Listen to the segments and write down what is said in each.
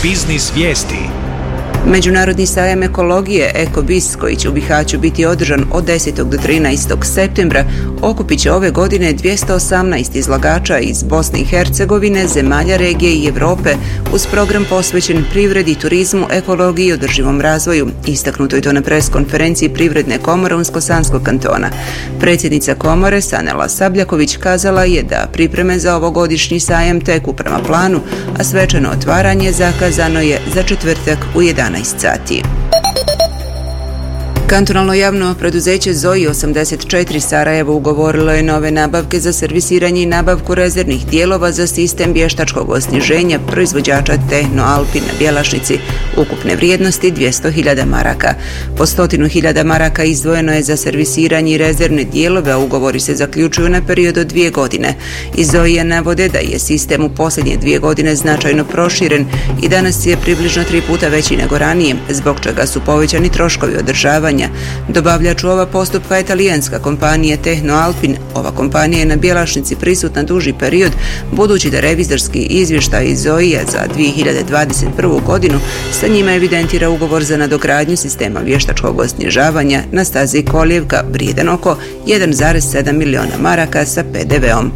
Biznis vijesti. Međunarodni sajam ekologije EcoBiz, koji će u Bihaću biti održan od 10. do 13. septembra, okupit će ove godine 218 izlagača iz Bosne i Hercegovine, zemalja regije i Europe uz program posvećen privredi, turizmu, ekologiji i održivom razvoju. Istaknuto je to na pres konferenciji Privredne komore Unsko-Sanskog kantona. Predsjednica komore Sanela Sabljaković kazala je da pripreme za ovogodišnji sajam teku prema planu, a svečano otvaranje zakazano je za četvrtak u 11 sati. Kantonalno javno preduzeće ZOI 84 Sarajevo ugovorilo je nove nabavke za servisiranje i nabavku rezervnih dijelova za sistem vještačkog osnježenja proizvođača Tehno Alpin na Bjelašnici, ukupne vrijednosti 200.000 maraka. Po 100.000 maraka izdvojeno je za servisiranje i rezervne dijelove, a ugovori se zaključuju na period od 2 godine. Iz ZOI-a navode da je sistem u posljednje 2 godine značajno proširen i danas je približno 3 puta veći nego ranije, zbog čega su povećani troškovi održavanja. Dobavljač u ova postupka je talijanska kompanija Tehno Alpin. Ova kompanija je na Bjelašnici prisutna duži period, budući da revizorski izvještaj iz ZOI-a za 2021. godinu sa njima evidentira ugovor za nadogradnju sistema vještačkog osnježavanja na stazi Kolijevka vrijedan oko 1,7 milijuna maraka sa PDV-om.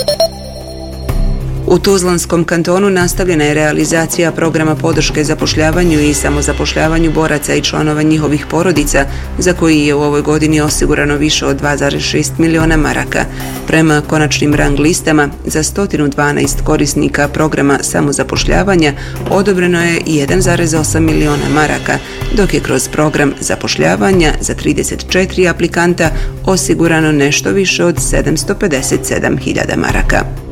U Tuzlanskom kantonu nastavljena je realizacija programa podrške zapošljavanju i samozapošljavanju boraca i članova njihovih porodica, za koji je u ovoj godini osigurano više od 2,6 milijuna maraka. Prema konačnim rang listama, za 112 korisnika programa samozapošljavanja odobreno je 1,8 milijuna maraka, dok je kroz program zapošljavanja za 34 aplikanta osigurano nešto više od 757.000 maraka.